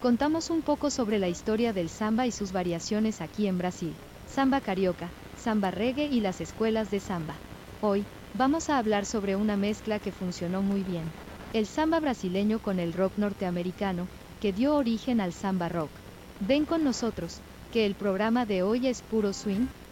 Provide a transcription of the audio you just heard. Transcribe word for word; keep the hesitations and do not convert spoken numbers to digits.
contamos un poco sobre la historia del samba y sus variaciones aquí en Brasil, samba carioca, samba reggae y las escuelas de samba. Hoy, vamos a hablar sobre una mezcla que funcionó muy bien, el samba brasileño con el rock norteamericano, que dio origen al samba rock. Ven con nosotros, que el programa de hoy es puro swing,